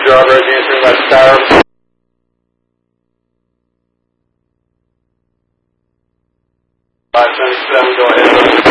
driver is answering by Star. 577, go ahead.